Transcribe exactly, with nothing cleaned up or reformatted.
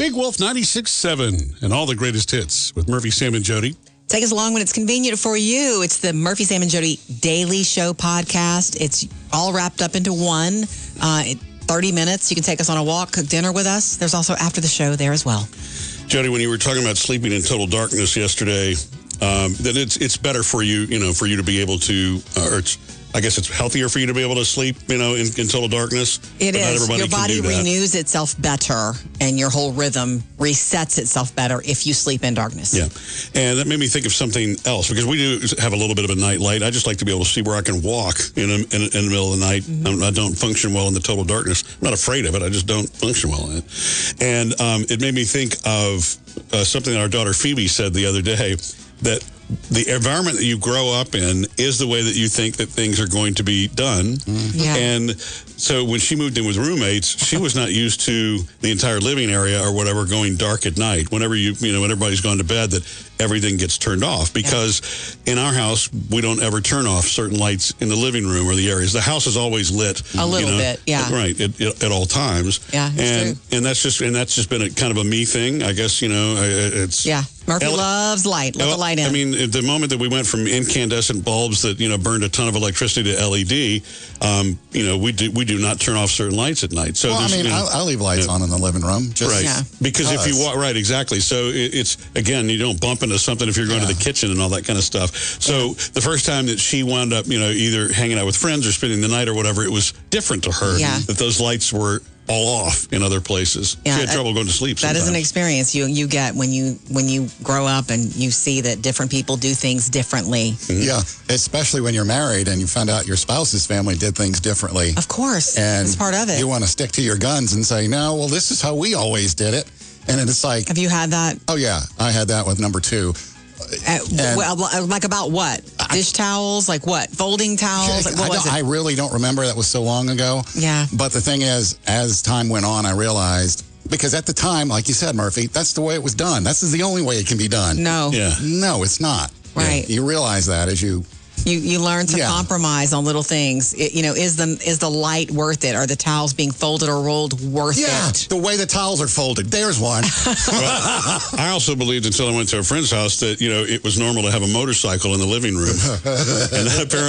Big Wolf ninety-six point seven and all the greatest hits with Murphy, Sam, and Jody. Take us along when it's convenient for you. It's the Murphy, Sam, and Jody Daily Show podcast. It's all wrapped up into one. Uh, thirty minutes. You can take us on a walk, cook dinner with us. There's also after the show there as well. Jody, when you were talking about sleeping in total darkness yesterday, um, that it's it's better for you, you know, for you to be able to, uh, or it's, I guess it's healthier for you to be able to sleep, you know, in, in total darkness. It but is. Your body can do renews itself better, and your whole rhythm resets itself better if you sleep in darkness. Yeah. And that made me think of something else, because we do have a little bit of a night light. I just like to be able to see where I can walk in, a, in, in the middle of the night. Mm-hmm. I don't function well in the total darkness. I'm not afraid of it. I just don't function well in it. And um, it made me think of uh, something that our daughter Phoebe said the other day, that the environment that you grow up in is the way that you think that things are going to be done. Mm-hmm. Yeah. And so when she moved in with roommates, she was not used to the entire living area or whatever going dark at night. Whenever you, you know, when everybody's gone to bed, that everything gets turned off, because yeah. in our house, we don't ever turn off certain lights in the living room or the areas. The house is always lit. A little you know, bit, yeah. Right, at, at all times. Yeah, it's and, true. And that's just, and that's just been a kind of a me thing, I guess, you know, it's. Yeah. Murphy Ele- loves light. Let the light in. I mean, at the moment that we went from incandescent bulbs that, you know, burned a ton of electricity to L E D, um, you know, we do we do not turn off certain lights at night. So well, I mean, you know, I, I leave lights yeah. on in the living room. Just right. Yeah. Because if you walk, right, exactly. So it, it's, again, you don't bump into something if you're going yeah. to the kitchen and all that kind of stuff. So yeah. the first time that she wound up, you know, either hanging out with friends or spending the night or whatever, it was different to her yeah. that those lights were all off in other places. Yeah, she had trouble going to sleep That sometimes. is an experience you you get when you when you grow up and you see that different people do things differently. Mm-hmm. Yeah, especially when you're married and you find out your spouse's family did things differently. Of course, and it's part of it. You want to stick to your guns and say, no, well, this is how we always did it. And it's like... Have you had that? Oh, yeah, I had that with number two. Uh, well, like about what? Dish towels? Like what? Folding towels? Like what I, was it? I really don't remember. That was so long ago. Yeah. But the thing is, as time went on, I realized, because at the time, like you said, Murphy, that's the way it was done. That's the only way it can be done. No. Yeah. No, it's not. Right. You realize that as you... You you learn to yeah. compromise on little things. It, you know, is the is the light worth it? Are the towels being folded or rolled worth yeah, it? The way the towels are folded. There's one. Well, I also believed until I went to a friend's house that, you know, it was normal to have a motorcycle in the living room. And then apparently